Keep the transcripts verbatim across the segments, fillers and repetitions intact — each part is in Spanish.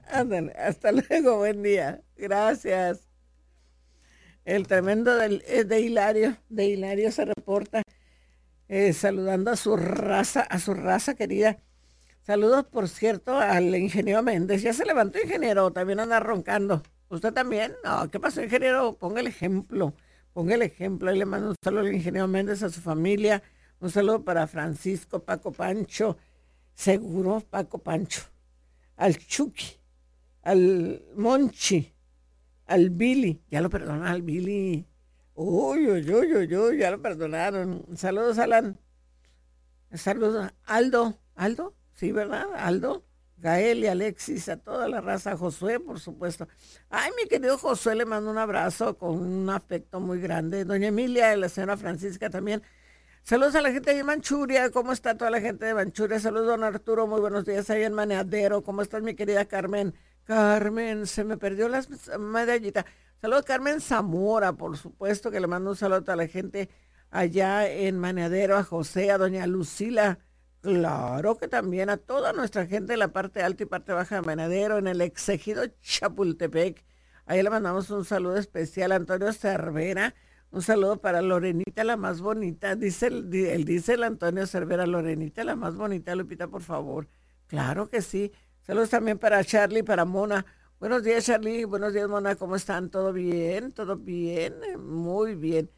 Ándale, hasta luego, buen día. Gracias. El tremendo del- eh, de Hilario, de Hilario se reporta eh, saludando a su raza, a su raza querida. Saludos, por cierto, al ingeniero Méndez. Ya se levantó, ingeniero, también anda roncando. ¿Usted también? No, ¿qué pasó, ingeniero? Ponga el ejemplo, ponga el ejemplo. Ahí le mando un saludo al ingeniero Méndez, a su familia. Un saludo para Francisco, Paco Pancho, seguro, Paco Pancho, al Chucky, al Monchi, al Billy. Ya lo perdonaron al Billy. Uy, uy, uy, uy, uy, ya lo perdonaron. Saludos, Alan. Saludos, Aldo. ¿Aldo? Sí, ¿verdad? Aldo. Gael y Alexis, a toda la raza, Josué, por supuesto. Ay, mi querido Josué, le mando un abrazo con un afecto muy grande. Doña Emilia y la señora Francisca también. Saludos a la gente de Manchuria, ¿cómo está toda la gente de Manchuria? Saludos, don Arturo, muy buenos días ahí en Maneadero. ¿Cómo estás, mi querida Carmen? Carmen, se me perdió las medallitas. Saludos, Carmen Zamora, por supuesto, que le mando un saludo a toda la gente allá en Maneadero, a José, a doña Lucila. Claro que también a toda nuestra gente de la parte alta y parte baja de Maneadero, en el exegido Chapultepec. Ahí le mandamos un saludo especial a Antonio Cervera. Un saludo para Lorenita, la más bonita. Dice el, di- él dice el Antonio Cervera, Lorenita, la más bonita, Lupita, por favor. Claro que sí. Saludos también para Charlie, para Mona. Buenos días, Charlie. Buenos días, Mona. ¿Cómo están? ¿Todo bien? ¿Todo bien? Eh, Muy bien.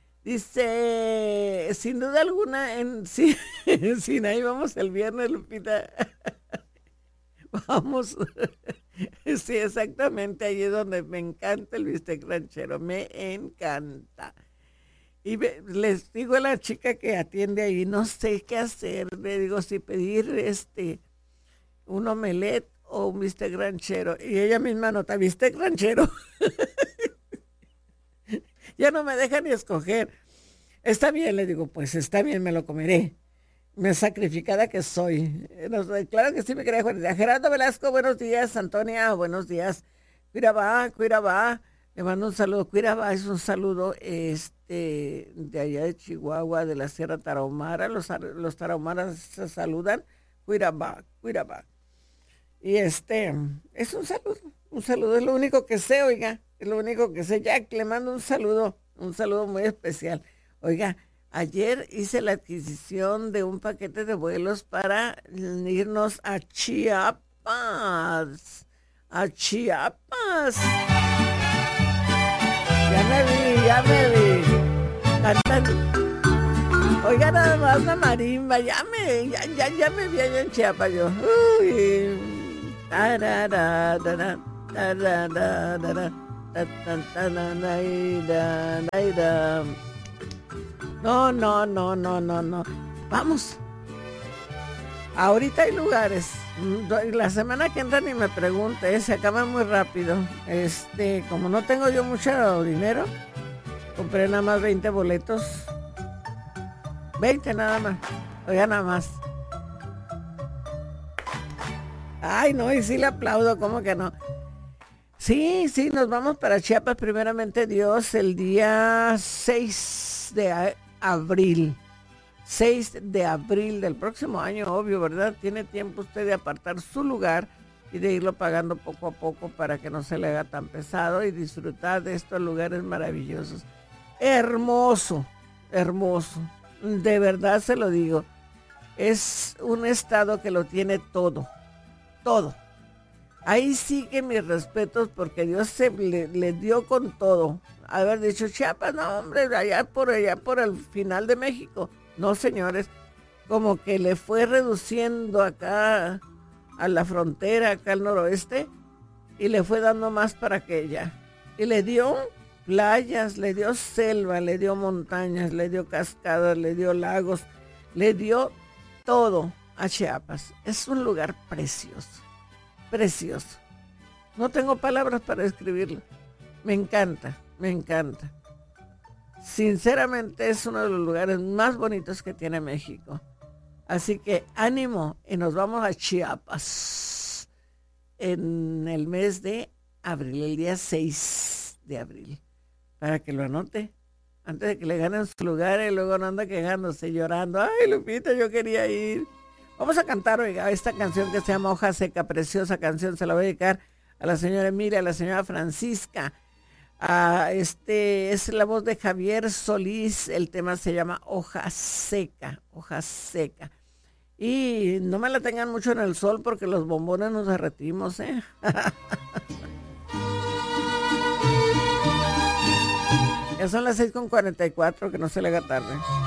Dice, sin duda alguna, en sí, en Sinaí vamos el viernes, Lupita. Vamos. Sí, exactamente. Ahí es donde me encanta el bistec ranchero. Me encanta. Y ve- les digo a la chica que atiende ahí, no sé qué hacer. Le digo si pedir este un omelette o un bistec ranchero. Y ella misma nota, bistec ranchero. Ya no me deja ni escoger. Está bien, le digo, pues está bien, me lo comeré. Me sacrificada que soy. Eh, no sé, claro que sí, me quería Juanita. Gerardo Velasco, buenos días. Antonia, buenos días. Cuirabá, Cuirabá. Le mando un saludo. Cuirabá es un saludo este, de allá de Chihuahua, de la Sierra Tarahumara. Los, ar- los tarahumaras se saludan. Cuirabá, Cuirabá. Y este, es un saludo. Un saludo, es lo único que sé, oiga. Es lo único que sé. Jack, le mando un saludo. Un saludo muy especial. Oiga, ayer hice la adquisición de un paquete de vuelos para irnos a Chiapas. A Chiapas. Ya me vi, ya me vi. Cantan. Oiga, nada más la marimba. Ya me, ya, ya, ya me vi allá en Chiapas yo. Uy. Tararara, tararara, tatantananaira, naira. No, no, no, no, no, no. Vamos. Ahorita hay lugares. Mm, do- La semana que entra ni me pregunte, se acaba muy rápido. Este, como no tengo yo mucho dinero, compré nada más veinte boletos. Veinte nada más. Oiga, nada más. Ay, no, y sí le aplaudo, ¿cómo que no? Sí, sí, nos vamos para Chiapas, primeramente Dios, el día seis de a- abril. Seis de abril del próximo año, obvio, ¿verdad? Tiene tiempo usted de apartar su lugar y de irlo pagando poco a poco para que no se le haga tan pesado y disfrutar de estos lugares maravillosos. Hermoso, hermoso. De verdad se lo digo. Es un estado que lo tiene todo, todo. Ahí sí que mis respetos porque Dios se le, le dio con todo. Haber dicho Chiapas, no hombre, allá por allá por el final de México. No, señores, como que le fue reduciendo acá a la frontera, acá al noroeste, y le fue dando más para aquella. Y le dio playas, le dio selva, le dio montañas, le dio cascadas, le dio lagos, le dio todo a Chiapas. Es un lugar precioso, precioso. No tengo palabras para describirlo. Me encanta, me encanta. Sinceramente es uno de los lugares más bonitos que tiene México. Así que ánimo y nos vamos a Chiapas en el mes de abril, el día seis de abril, para que lo anote. Antes de que le ganen su lugar y luego no anda quejándose, llorando. Ay, Lupita, yo quería ir. Vamos a cantar, oiga, esta canción que se llama Hoja Seca, preciosa canción, se la voy a dedicar a la señora Emilia, a la señora Francisca. A este, es la voz de Javier Solís, el tema se llama Hoja Seca, Hoja Seca. Y no me la tengan mucho en el sol porque los bombones nos derretimos, ¿eh? Ya son las seis con cuarenta y cuatro, que no se le haga tarde.